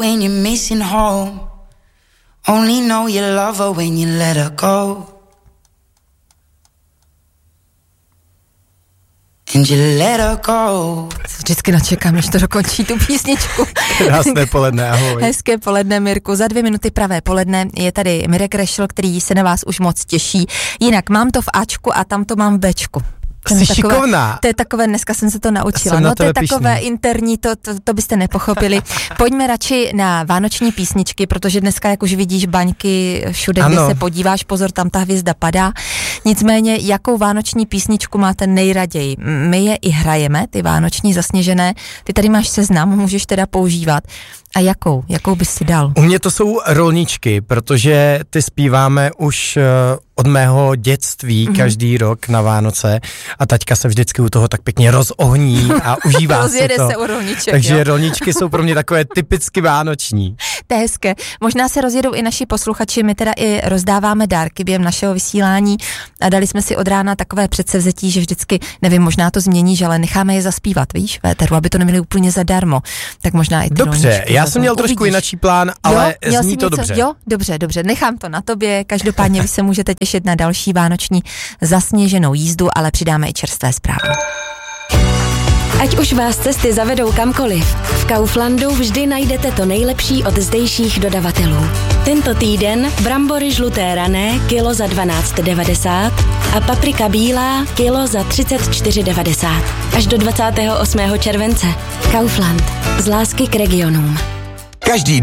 When you're missing home, only know you love her when you let her go. And you let her go. Vždycky načekám, než to dokončí tu písničku. Krásné poledne, ahoj. Hezké poledne, Mirku. Za 2 minuty pravé poledne je tady Mirek Rešl, který se na vás už moc těší. Jinak mám to v Ačku a tam to mám v Bčku. Jsi šikovná. To je takové, dneska jsem se to naučila. No to je takové interní, to byste nepochopili. Pojďme radši na vánoční písničky, protože dneska, jak už vidíš, baňky všude, kde se podíváš, pozor, tam ta hvězda padá. Nicméně, jakou vánoční písničku máte nejraději? My je i hrajeme, ty vánoční zasněžené. Ty tady máš seznam, můžeš teda používat. A jakou bys si dal? U mě to jsou rolničky, protože ty zpíváme už od mého dětství každý rok na Vánoce a taťka se vždycky u toho tak pěkně rozohní a užívá si to. Se u rolniček, takže jo? rolničky jsou pro mě takové typicky vánoční. To je hezké. Možná se rozjedou i naši posluchači, my teda i rozdáváme dárky během našeho vysílání a dali jsme si od rána takové předsevzetí, že vždycky, nevím, možná to změníš, ale necháme je zaspívat, víš, v éteru, aby to neměli úplně zadarmo. Tak možná i ty dobře, já jsem měl trošku jinačí plán, ale zní to dobře. Jo, dobře, nechám to na tobě, každopádně vy se můžete těšit na další vánoční zasněženou jízdu, ale přidáme i čerstvé zprávy. Ať už vás cesty zavedou kamkoliv, v Kauflandu vždy najdete to nejlepší od zdejších dodavatelů. Tento týden brambory žluté rané kilo za 12,90 a paprika bílá kilo za 34,90. Až do 28. července. Kaufland. Z lásky k regionům. Každý